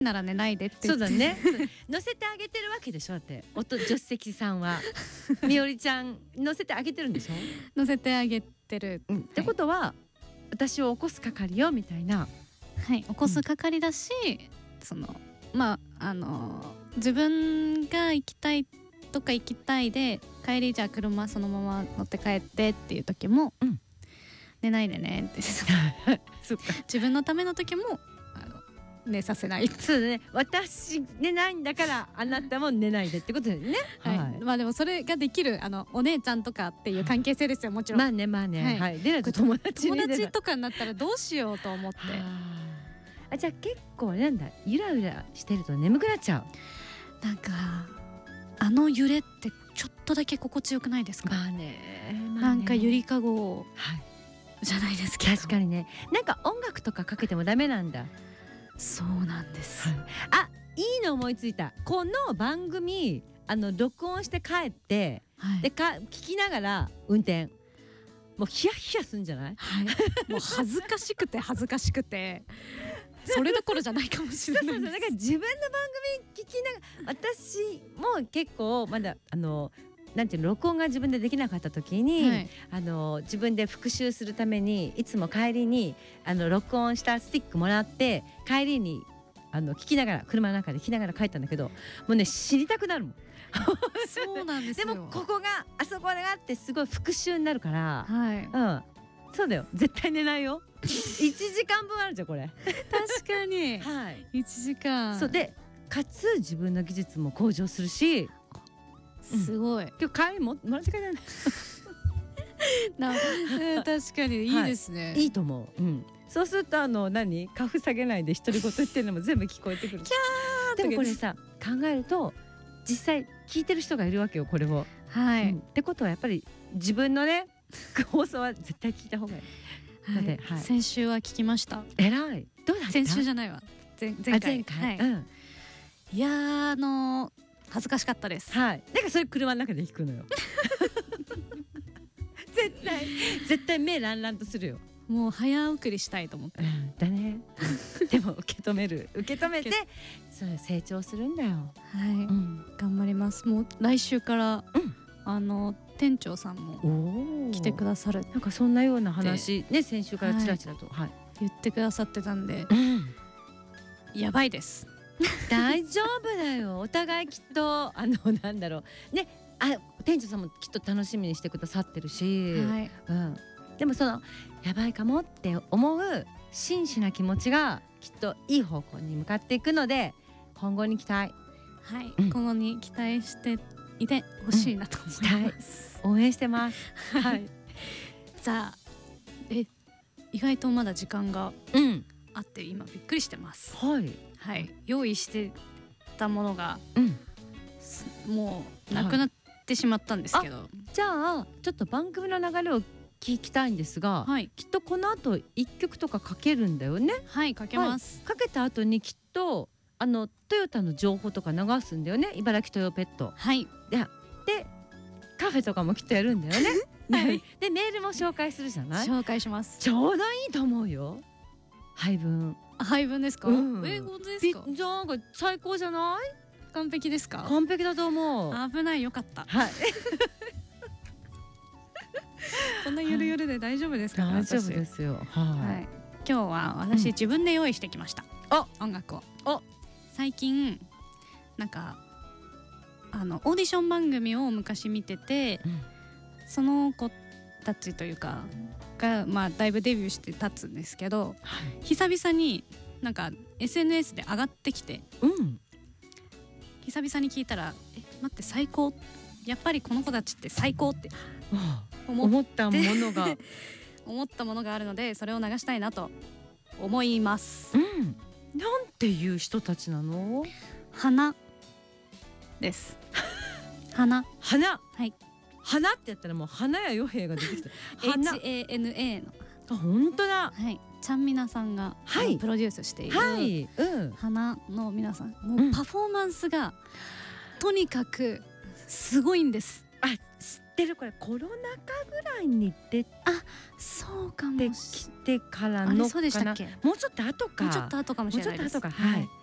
なら寝ないでってそう言って。 だね乗せてあげてるわけでしょ。だって助手席さんはみおりちゃん乗せてあげてるんでしょ。 乗せてあげてる、 ってことは、私を起こす係よみたいな。 はい、起こす係だし、その自分が行きたいとか行きたいで帰りじゃあ車そのまま乗って帰ってっていう時も、寝ないでねってそっか、 自分のための時も寝させない。 そうだね、私寝ないんだからあなたも寝ないでってことだよね。 はい、まあでもそれができるお姉ちゃんとかっていう関係性ですよ、もちろん。 まあねまあね、はい、でないと友達とかになったらどうしようと思って。 じゃあ結構なんだ、ゆらゆらしてると眠くなっちゃう。なんか揺れってちょっとだけ心地よくないですか。 まあね、 なんかゆりかごじゃないですけど。 確かにね、なんか音楽とかかけてもダメなんだ。 そうなんです、 あ、いいの思いついた。この番組録音して帰って、で聞きながら運転、もうヒヤヒヤするんじゃない？ はい、もう恥ずかしくて恥ずかしくてそれどころじゃないかもしれないです。 そうだから自分の番組聞きながら、私も結構まだなんていうの、録音が自分でできなかった時に、自分で復習するためにいつも帰りに録音したスティックもらって帰りに聞きながら、車の中で聞きながら帰ったんだけど、もうね知りたくなるもん。 そうなんですよ。 でもここがあそこがあってすごい復習になるから、そうだよ、絶対寝ないよ。1時間分あるじゃんこれ。 確かに、はい、1時間。 そうで、かつ自分の技術も向上するし、 すごい。 今日帰りもらって帰らない。 確かにいいですね。 いいと思う。そうするとカフ下げないで独り言言ってるのも全部聞こえてくる。でもこれさ、考えると実際聞いてる人がいるわけよ、これを。 はい。 ってことはやっぱり自分のね放送は絶対聞いた方がいい。 先週は聞きました。 えらい。どうだった？先週じゃないわ。前回。いや恥ずかしかったです。 はい。なんかそれ車の中で聞くのよ。絶対目ランランとするよ。 もう早送りしたいと思って。 だね。でも受け止めてそれ成長するんだよ。 はい。頑張ります。もう来週から店長さんも来てくださる。 なんかそんなような話ね、先週からちらちらと言ってくださってたんで、やばいです。 大丈夫だよ。お互いきっとなんだろうね、店長さんもきっと楽しみにしてくださってるし、でもそのやばいかもって思う真摯な気持ちがきっといい方向に向かっていくので、今後に期待。 はい、今後に期待していてほしいなと思います。 応援してます。はい。 さあ、意外とまだ時間があって今びっくりしてます。 はい。 はい、用意してたものが、もうなくなってしまったんですけど、 じゃあちょっと番組の流れを聞きたいんですが、きっとこの後1曲とかかけるんだよね。 はい、かけます。 かけた後にきっとトヨタの情報とか流すんだよね、茨城トヨペット。 はい。 でカフェとかもきっとやるんだよね。はい。でメールも紹介するじゃない。 紹介します。 ちょうどいいと思うよ。配分ですか？本当ですか？ じゃあ最高じゃない？ 完璧ですか？ 完璧だと思う。 危ない、よかった。 はい。 こんなゆるゆるで大丈夫ですか？ 大丈夫ですよ。 はい。今日は私自分で用意してきました。音楽を。最近なんかオーディション番組を昔見てて、その子たちというかがだいぶデビューして立つんですけど、久々になんか SNS で上がってきて、久々に聞いたら待って、最高、やっぱりこの子たちって最高って思ったものが思ったものがあるので、それを流したいなと思います。 なんていう人たちなの？ 花です。花。 はい。花ってやったらもう花屋与平が出てきた。 HANA の。 本当だ。 はい。ちゃんみなさんがプロデュースしている花の皆さん、もうパフォーマンスがとにかくすごいんです。 知ってる。これコロナ禍ぐらいに出てそうかもきてからのかな。 そうでしたっけ？ もうちょっと後か。 もうちょっと後かもしれないです。 はい。